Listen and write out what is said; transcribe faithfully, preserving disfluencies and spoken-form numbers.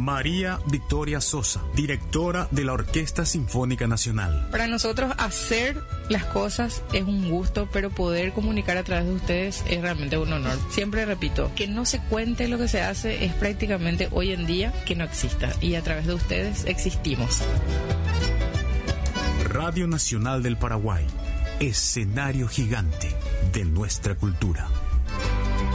María Victoria Sosa, directora de la Orquesta Sinfónica Nacional. Para nosotros hacer las cosas es un gusto, pero poder comunicar a través de ustedes es realmente un honor. Siempre repito, que no se cuente lo que se hace es prácticamente hoy en día que no exista, y a través de ustedes existimos. Radio Nacional del Paraguay, escenario gigante de nuestra cultura.